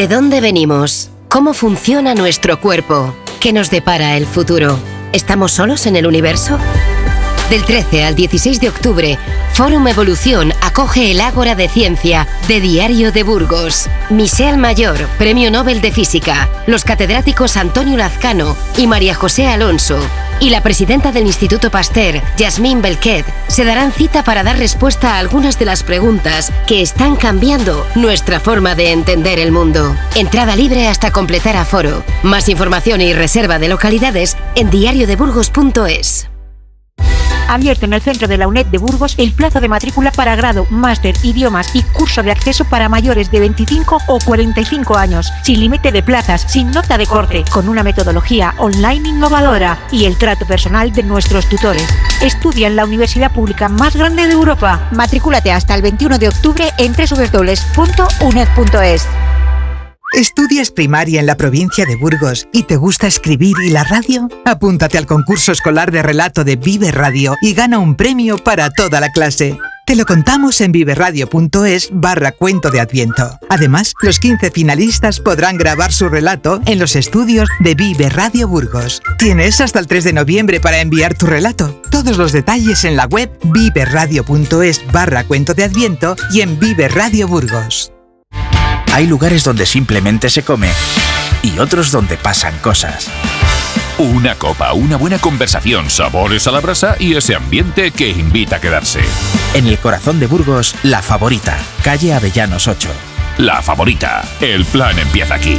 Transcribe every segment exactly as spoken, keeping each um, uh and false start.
¿De dónde venimos? ¿Cómo funciona nuestro cuerpo? ¿Qué nos depara el futuro? ¿Estamos solos en el universo? Del trece al dieciséis de octubre, Fórum Evolución acoge el Ágora de Ciencia de Diario de Burgos. Michel Mayor, Premio Nobel de Física, los catedráticos Antonio Lazcano y María José Alonso, y la presidenta del Instituto Pasteur, Yasmín Belquet, se darán cita para dar respuesta a algunas de las preguntas que están cambiando nuestra forma de entender el mundo. Entrada libre hasta completar aforo. Más información y reserva de localidades en diario de burgos punto es. Abierto en el centro de la UNED de Burgos el plazo de matrícula para grado, máster, idiomas y curso de acceso para mayores de veinticinco o cuarenta y cinco años, sin límite de plazas, sin nota de corte, con una metodología online innovadora y el trato personal de nuestros tutores. Estudia en la universidad pública más grande de Europa. Matricúlate hasta el veintiuno de octubre en doble u doble u doble u punto uned punto es. ¿Estudias primaria en la provincia de Burgos y te gusta escribir y la radio? Apúntate al concurso escolar de relato de Vive Radio y gana un premio para toda la clase. Te lo contamos en viveradio.es barra cuento de Adviento. Además, los quince finalistas podrán grabar su relato en los estudios de Vive Radio Burgos. Tienes hasta el tres de noviembre para enviar tu relato. Todos los detalles en la web viveradio.es barra cuento de Adviento y en Vive Radio Burgos. Hay lugares donde simplemente se come y otros donde pasan cosas. Una copa, una buena conversación, sabores a la brasa y ese ambiente que invita a quedarse. En el corazón de Burgos, La Favorita, calle Avellanos ocho. La Favorita, el plan empieza aquí.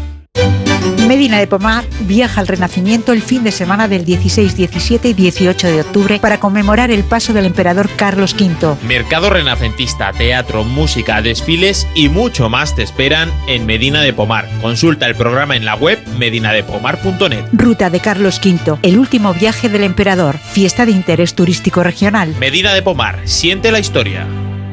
Medina de Pomar viaja al Renacimiento el fin de semana del dieciséis, diecisiete y dieciocho de octubre para conmemorar el paso del emperador Carlos quinto. Mercado renacentista, teatro, música, desfiles y mucho más te esperan en Medina de Pomar. Consulta el programa en la web medina de pomar punto net. Ruta de Carlos quinto, el último viaje del emperador, fiesta de interés turístico regional. Medina de Pomar, siente la historia.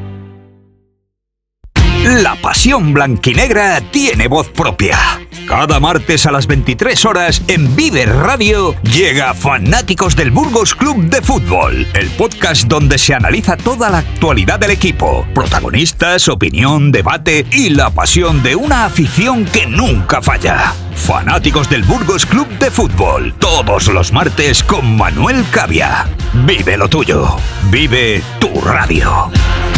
La pasión blanquinegra tiene voz propia. Cada martes a las veintitrés horas en Vive Radio llega Fanáticos del Burgos Club de Fútbol, el podcast donde se analiza toda la actualidad del equipo, protagonistas, opinión, debate y la pasión de una afición que nunca falla. Fanáticos del Burgos Club de Fútbol, todos los martes con Manuel Cavia. Vive lo tuyo, vive tu radio.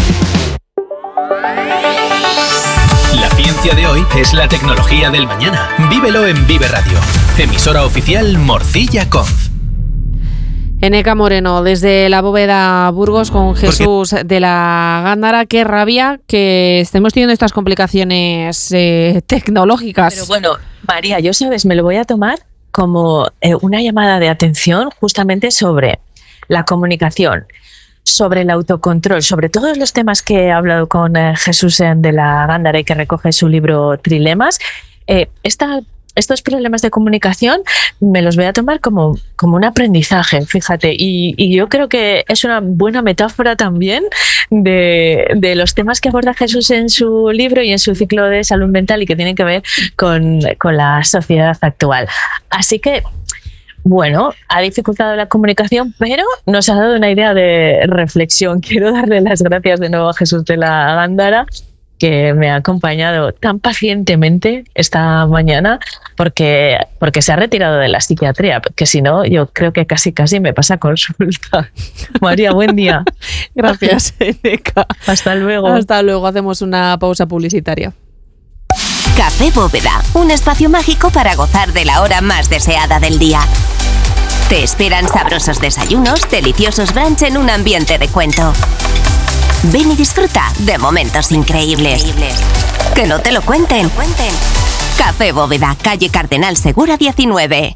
La ciencia de hoy es la tecnología del mañana. Vívelo en Vive Radio. Emisora oficial Morcilla Conf. Eneca Moreno, desde la bóveda Burgos con Jesús de la Gándara. Qué rabia que estemos teniendo estas complicaciones eh, tecnológicas. Pero bueno, María, yo sabes, me lo voy a tomar como eh, una llamada de atención justamente sobre la comunicación, sobre el autocontrol, sobre todos los temas que he hablado con eh, Jesús de la Gándara y que recoge su libro Trilemas. Eh, esta, estos problemas de comunicación me los voy a tomar como, como un aprendizaje, fíjate, y, y yo creo que es una buena metáfora también de, de los temas que aborda Jesús en su libro y en su ciclo de salud mental y que tienen que ver con, con la sociedad actual. Así que bueno, ha dificultado la comunicación, pero nos ha dado una idea de reflexión. Quiero darle las gracias de nuevo a Jesús de la Gándara, que me ha acompañado tan pacientemente esta mañana, porque, porque se ha retirado de la psiquiatría, que si no, yo creo que casi casi me pasa consulta. María, buen día. Gracias, Eneca. Hasta luego. Hasta luego, hacemos una pausa publicitaria. Café Bóveda, un espacio mágico para gozar de la hora más deseada del día. Te esperan sabrosos desayunos, deliciosos brunch en un ambiente de cuento. Ven y disfruta de momentos increíbles. Que no te lo cuenten. Café Bóveda, calle Cardenal Segura diecinueve.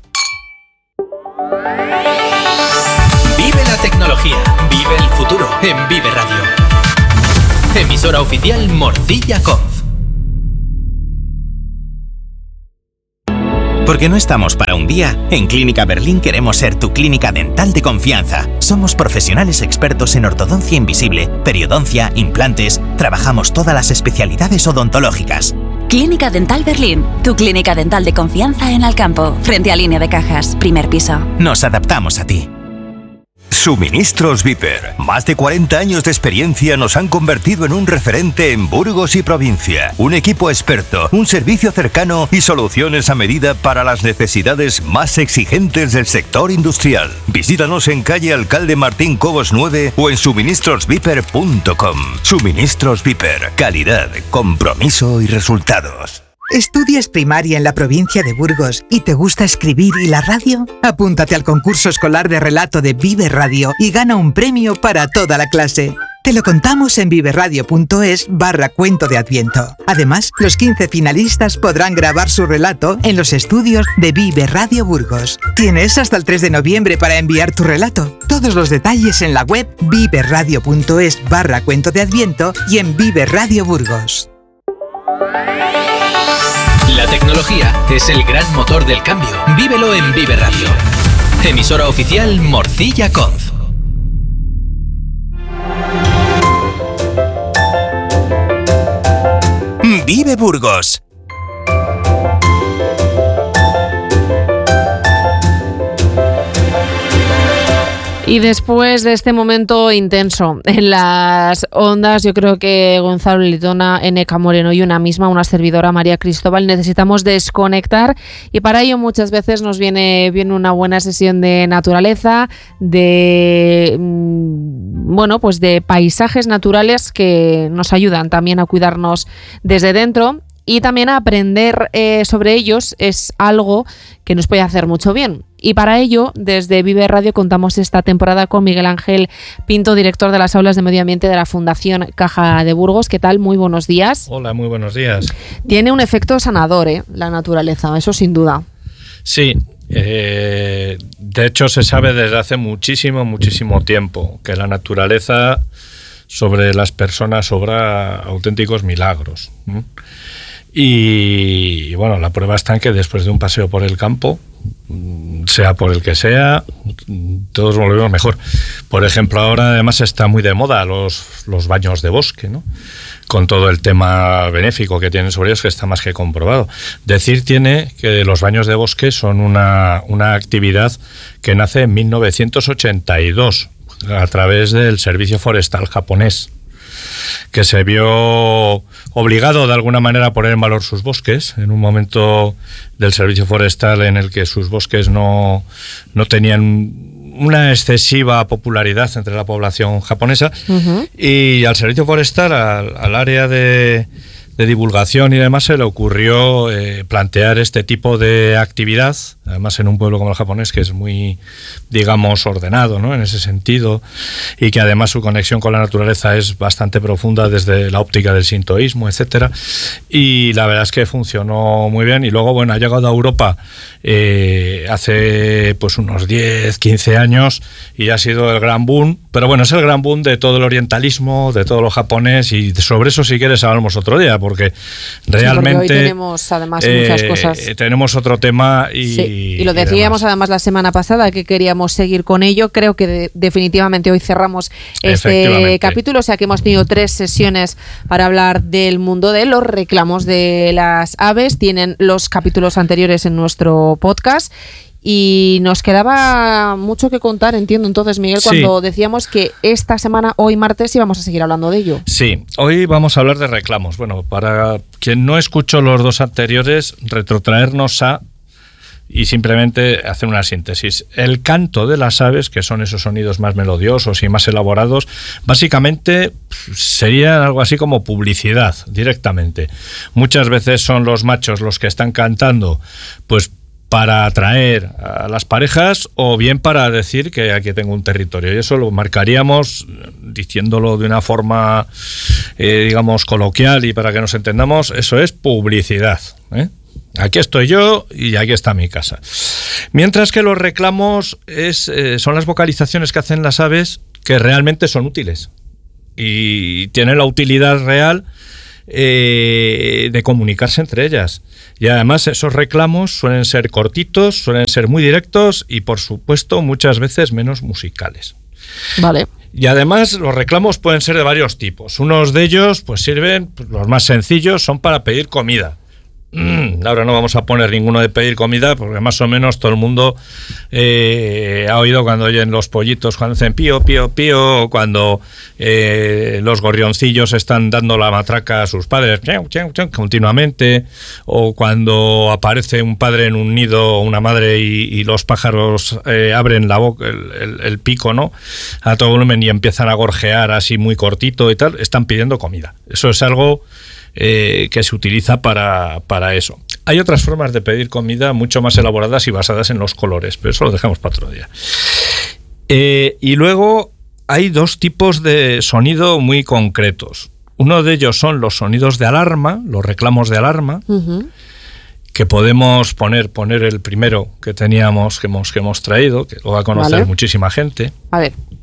Vive la tecnología, vive el futuro en Vive Radio. Emisora oficial Morcilla Conf. Porque no estamos para un día, en Clínica Berlín queremos ser tu clínica dental de confianza. Somos profesionales expertos en ortodoncia invisible, periodoncia, implantes. Trabajamos todas las especialidades odontológicas. Clínica Dental Berlín, tu clínica dental de confianza en Alcampo, frente a Línea de Cajas, primer piso. Nos adaptamos a ti. Suministros Viper. Más de cuarenta años de experiencia nos han convertido en un referente en Burgos y provincia. Un equipo experto, un servicio cercano y soluciones a medida para las necesidades más exigentes del sector industrial. Visítanos en calle Alcalde Martín Cobos nueve o en suministros viper punto com. Suministros Viper. Calidad, compromiso y resultados. ¿Estudias primaria en la provincia de Burgos y te gusta escribir y la radio? Apúntate al concurso escolar de relato de Vive Radio y gana un premio para toda la clase. Te lo contamos en viveradio.es barra cuento de Adviento. Además, los quince finalistas podrán grabar su relato en los estudios de Vive Radio Burgos. Tienes hasta el tres de noviembre para enviar tu relato. Todos los detalles en la web viveradio.es barra cuento de Adviento y en Vive Radio Burgos. La tecnología es el gran motor del cambio. Vívelo en Vive Radio. Emisora oficial Morcilla Conz. Vive Burgos. Y después de este momento intenso en las ondas, yo creo que Gonzalo Letona, Eneca Moreno y una misma, una servidora, María Cristóbal, necesitamos desconectar y para ello muchas veces nos viene bien una buena sesión de naturaleza, de bueno, pues de paisajes naturales que nos ayudan también a cuidarnos desde dentro. Y también aprender eh, sobre ellos es algo que nos puede hacer mucho bien. Y para ello, desde Vive Radio contamos esta temporada con Miguel Ángel Pinto, director de las aulas de medio ambiente de la Fundación Caja de Burgos. ¿Qué tal? Muy buenos días. Hola, muy buenos días. Tiene un efecto sanador, ¿eh? La naturaleza, eso sin duda. Sí, eh, de hecho se sabe desde hace muchísimo, muchísimo tiempo que la naturaleza sobre las personas obra auténticos milagros, ¿no? Y bueno, la prueba está en que después de un paseo por el campo, sea por el que sea, todos volvemos mejor. Por ejemplo, ahora además está muy de moda los, los baños de bosque, ¿no? Con todo el tema benéfico que tienen sobre ellos, que está más que comprobado. Decir tiene que los baños de bosque son una, una actividad que nace en mil novecientos ochenta y dos a través del Servicio Forestal japonés, que se vio obligado de alguna manera a poner en valor sus bosques en un momento del servicio forestal en el que sus bosques no, no tenían una excesiva popularidad entre la población japonesa. Uh-huh. Y al servicio forestal, al, al área de, de divulgación y demás, se le ocurrió eh, plantear este tipo de actividad, además en un pueblo como el japonés, que es muy, digamos, ordenado, ¿no? En ese sentido, y que además su conexión con la naturaleza es bastante profunda desde la óptica del sintoísmo, etcétera. Y la verdad es que funcionó muy bien. Y luego, bueno, ha llegado a Europa eh, hace pues unos diez, quince años y ha sido el gran boom. Pero bueno, es el gran boom de todo el orientalismo, de todo lo japonés, y sobre eso si quieres hablamos otro día, porque realmente... Sí, porque hoy tenemos además eh, muchas cosas. Tenemos otro tema y... Sí. Y lo decíamos además la semana pasada que queríamos seguir con ello. Creo que de, definitivamente hoy cerramos este capítulo, o sea que hemos tenido tres sesiones para hablar del mundo de los reclamos de las aves. Tienen los capítulos anteriores en nuestro podcast. Y nos quedaba mucho que contar, entiendo entonces, Miguel, cuando sí. decíamos que esta semana, hoy martes, íbamos a seguir hablando de ello. Sí, hoy vamos a hablar de reclamos. Bueno, para quien no escuchó los dos anteriores, retrotraernos a y simplemente hacer una síntesis. El canto de las aves, que son esos sonidos más melodiosos y más elaborados, básicamente sería algo así como publicidad directamente. Muchas veces son los machos los que están cantando, pues para atraer a las parejas o bien para decir que aquí tengo un territorio. Y eso lo marcaríamos diciéndolo de una forma, eh, digamos, coloquial y para que nos entendamos, eso es publicidad, ¿eh? Aquí estoy yo y aquí está mi casa. Mientras que los reclamos es, eh, son las vocalizaciones que hacen las aves que realmente son útiles y tienen la utilidad real eh, de comunicarse entre ellas. Y además esos reclamos suelen ser cortitos, suelen ser muy directos y por supuesto muchas veces menos musicales. Vale. Y además los reclamos pueden ser de varios tipos. Unos de ellos pues sirven, los más sencillos son para pedir comida. Mm, ahora no vamos a poner ninguno de pedir comida, porque más o menos todo el mundo eh, ha oído cuando oyen los pollitos, cuando hacen pío, pío, pío, o cuando eh, los gorrioncillos están dando la matraca a sus padres chiu, chiu, chiu, continuamente, o cuando aparece un padre en un nido, una madre, y, y los pájaros eh, abren la boca, el, el, el pico, ¿no?, a todo volumen y empiezan a gorjear así muy cortito y tal, están pidiendo comida. Eso es algo Eh, que se utiliza para, para eso. Hay otras formas de pedir comida mucho más elaboradas y basadas en los colores, pero eso lo dejamos para otro día. Eh, y luego hay dos tipos de sonido muy concretos. Uno de ellos son los sonidos de alarma, los reclamos de alarma, uh-huh. que podemos poner, poner el primero que teníamos, que hemos, que hemos traído, que lo va a conocer vale. muchísima gente. A ver.